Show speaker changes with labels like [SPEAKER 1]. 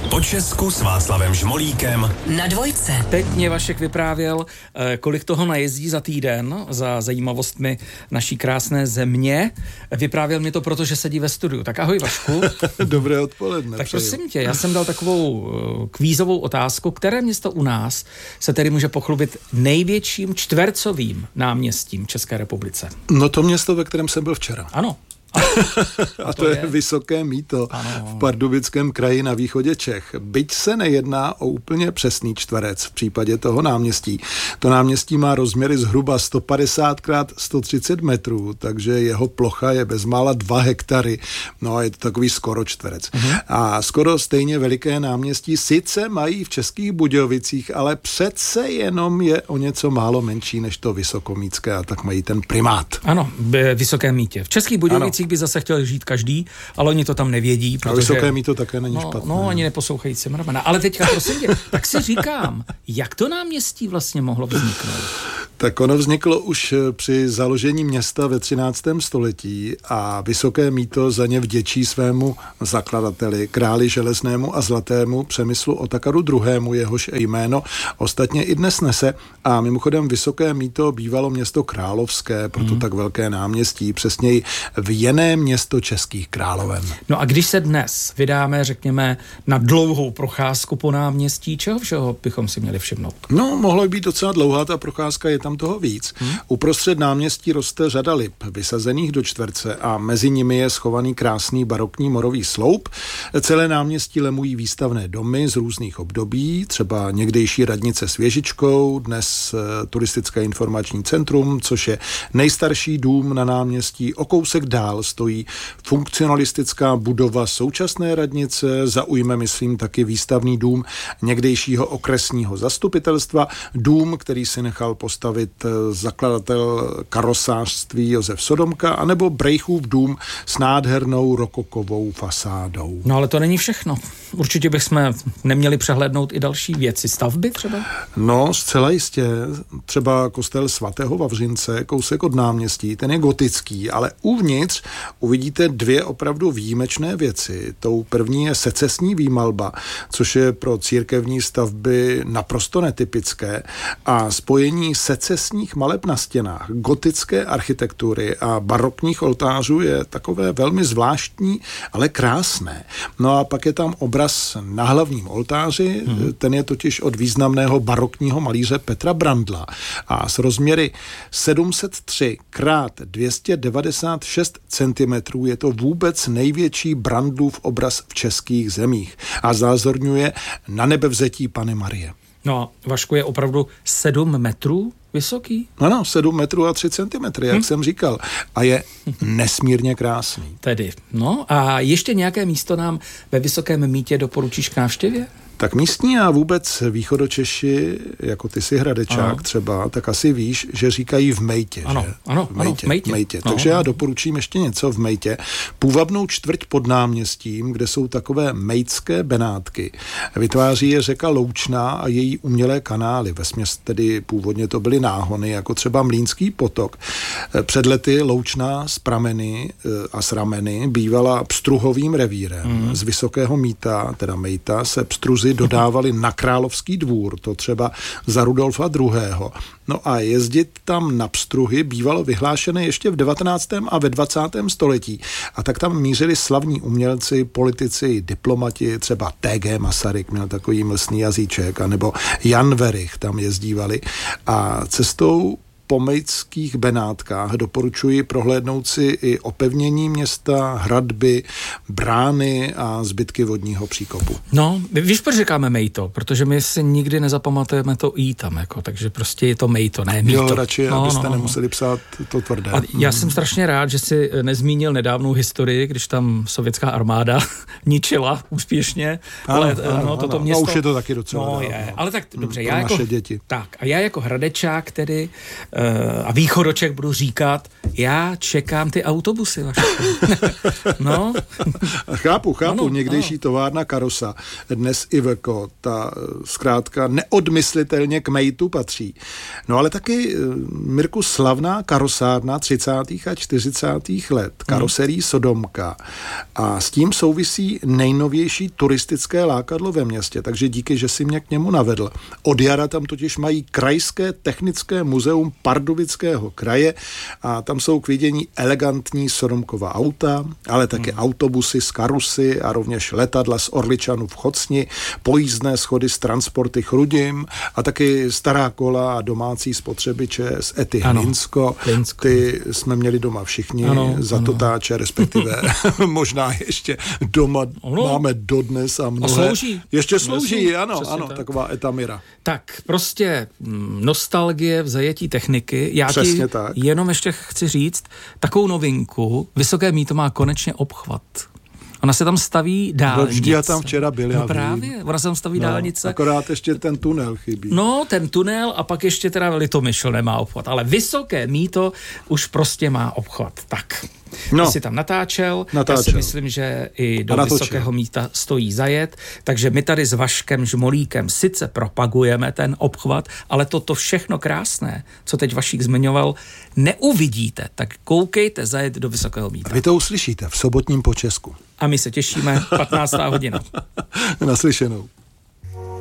[SPEAKER 1] Po Česku s Václavem Žmolíkem
[SPEAKER 2] na Dvojce.
[SPEAKER 3] Teď mě Vašek vyprávěl, kolik toho najezdí za týden za zajímavostmi naší krásné země. Vyprávěl mi to, protože sedí ve studiu. Tak ahoj, Vašku.
[SPEAKER 4] Dobré odpoledne.
[SPEAKER 3] Tak prosím tě, já jsem dal takovou kvízovou otázku, které město u nás se tedy může pochlubit největším čtvercovým náměstím v České republice.
[SPEAKER 4] No to město, ve kterém jsem byl včera.
[SPEAKER 3] Ano.
[SPEAKER 4] A to je Vysoké Mýto v Pardubickém kraji na východě Čech. Byť se nejedná o úplně přesný čtverec v případě toho náměstí. To náměstí má rozměry zhruba 150 x 130 metrů, takže jeho plocha je bezmála 2 hektary. No je to takový skoro čtverec. A skoro stejně veliké náměstí sice mají v Českých Budějovicích, ale přece jenom je o něco málo menší než to Vysokomýtské a tak mají ten primát.
[SPEAKER 3] Ano, Vysoké Mýtě. V Českých Budějovicích by zase chtěl žít každý, ale oni to tam nevědí. Protože...
[SPEAKER 4] A Vysoké Mýto také není špatné.
[SPEAKER 3] No, ani neposlouchají Cimrmana. Ale teďka prosím tě, tak si říkám, jak to náměstí vlastně mohlo vzniknout?
[SPEAKER 4] Tak ono vzniklo už při založení města ve 13. století a Vysoké Mýto za ně vděčí svému zakladateli, králi železnému a zlatému Přemyslu Otakaru II., jehož jméno ostatně i dnes nese. A mimochodem Vysoké Mýto bývalo město královské, proto tak velké náměstí, přesněji věnné město českých královen.
[SPEAKER 3] No a když se dnes vydáme, řekněme, na dlouhou procházku po náměstí, čeho všeho bychom si měli všimnout?
[SPEAKER 4] No, mohlo být docela dlouhá ta procházka, je tam toho víc. Uprostřed náměstí roste řada lip, vysazených do čtverce a mezi nimi je schovaný krásný barokní morový sloup. Celé náměstí lemují výstavné domy z různých období, třeba někdejší radnice s věžičkou, dnes turistické informační centrum, což je nejstarší dům na náměstí. O kousek dál stojí funkcionalistická budova současné radnice, zaujme, myslím, taky výstavný dům někdejšího okresního zastupitelstva, dům, který si nechal postavit zakladatel karosářství Josef Sodomka, anebo Brejchův dům s nádhernou rokokovou fasádou.
[SPEAKER 3] No ale to není všechno. Určitě bychom neměli přehlédnout i další věci. Stavby třeba?
[SPEAKER 4] No, zcela jistě. Třeba kostel svatého Vavřince, kousek od náměstí, ten je gotický, ale uvnitř uvidíte 2 opravdu výjimečné věci. Tou první je secesní výmalba, což je pro církevní stavby naprosto netypické a spojení secesních maleb na stěnách, gotické architektury a barokních oltářů je takové velmi zvláštní, ale krásné. No a pak je tam obraz na hlavním oltáři, ten je totiž od významného barokního malíře Petra Brandla a s rozměry 703 x 296 cm je to vůbec největší Brandlův obraz v českých zemích a znázorňuje na nebevzetí Panny Marie.
[SPEAKER 3] No, Vašku, je opravdu 7 metrů vysoký?
[SPEAKER 4] Ano, 7 metrů a 3 cm, jak jsem říkal. A je nesmírně krásný.
[SPEAKER 3] Tedy, no a ještě nějaké místo nám ve Vysokém Mýtě doporučíš k návštěvě?
[SPEAKER 4] Tak místní a vůbec východočeši, jako ty si Hradečák třeba, tak asi víš, že říkají v Mejtě.
[SPEAKER 3] Ano,
[SPEAKER 4] že?
[SPEAKER 3] Ano, v Mejtě.
[SPEAKER 4] Takže já doporučím ještě něco v Mejtě. Půvabnou čtvrť pod náměstím, kde jsou takové mejtské benátky. Vytváří je řeka Loučná a její umělé kanály. Vesměs tedy původně to byly náhony, jako třeba Mlýnský potok. Před lety Loučná z prameny a z rameny bývala pstruhovým revírem. Z Vysokého Mýta, teda Mejta, se pstruzy dodávali na Královský dvůr, to třeba za Rudolfa II. No a jezdit tam na pstruhy bývalo vyhlášené ještě v 19. a ve 20. století. A tak tam mířili slavní umělci, politici, diplomati, třeba T.G. Masaryk měl takový mlsný jazyček, anebo Jan Werich tam jezdívali. A cestou po mejtských Benátkách doporučuji prohlédnout si i opevnění města, hradby, brány a zbytky vodního příkopu.
[SPEAKER 3] No, víš, proč říkáme Mejto? Protože my si nikdy nezapamatujeme to i tam, jako, takže prostě je to Mejto, ne Mýto.
[SPEAKER 4] Jo, radši, abyste nemuseli psát to tvrdé. A
[SPEAKER 3] já jsem strašně rád, že si nezmínil nedávnou historii, když tam sovětská armáda ničila úspěšně.
[SPEAKER 4] Ano,
[SPEAKER 3] toto město.
[SPEAKER 4] No, už je to taky docela.
[SPEAKER 3] No, je. Ale tak dobře,
[SPEAKER 4] já jako děti.
[SPEAKER 3] Tak, a já jako Hradečák tedy a východoček budu říkat, já čekám ty autobusy vaše. No.
[SPEAKER 4] Chápu. Někdejší továrna Karosa, dnes Iveco, ta zkrátka neodmyslitelně k mejtu patří. No ale taky, Mirku, slavná karosárna 30. a 40. let, karoserí Sodomka. A s tím souvisí nejnovější turistické lákadlo ve městě, takže díky, že si mě k němu navedl. Od jara tam totiž mají Krajské technické muzeum Pardubického kraje a tam jsou k vidění elegantní Sodomkova auta, ale také autobusy z Karusy a rovněž letadla z Orličanu v Chocni, pojízdné schody z Transporty Chrudim a taky stará kola a domácí spotřebiče z Ety Hlinsko. Ty jsme měli doma všichni za totáče, respektive možná ještě doma máme dodnes a mnohé.
[SPEAKER 3] Slouží.
[SPEAKER 4] Ještě slouží, ano, taková Etamira.
[SPEAKER 3] Tak prostě nostalgie v zajetí techniky. Já ti jenom ještě chci říct takovou novinku. Vysoké Mýto má konečně obchvat. Ona se tam staví dálnice.
[SPEAKER 4] Vždy já tam včera byl, já
[SPEAKER 3] právě, ona se tam staví dálnice.
[SPEAKER 4] Akorát ještě ten tunel chybí.
[SPEAKER 3] No, ten tunel a pak ještě teda Litomyšl nemá obchvat, ale Vysoké Mýto už prostě má obchvat. Tak, ty jsi tam natáčel. Já si myslím, že i do Vysokého Mýta stojí zajet, takže my tady s Vaškem Žmolíkem sice propagujeme ten obchvat, ale toto všechno krásné, co teď Vašík zmiňoval, neuvidíte, tak koukejte zajet do Vysokého Mýta.
[SPEAKER 4] Vy to uslyšíte v sobotním počesku.
[SPEAKER 3] A my se těšíme, 15. hodina.
[SPEAKER 4] Naslyšenou.